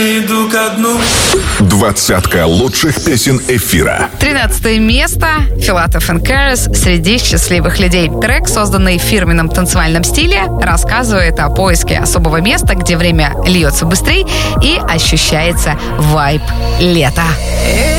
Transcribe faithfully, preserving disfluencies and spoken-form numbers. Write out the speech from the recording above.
Иду ко дну. Двадцатка лучших песен эфира. Тринадцатое место. Филатов и Кэрис «Среди счастливых людей». Трек, созданный в фирменном танцевальном стиле, рассказывает о поиске особого места, где время льется быстрее и ощущается вайб лета.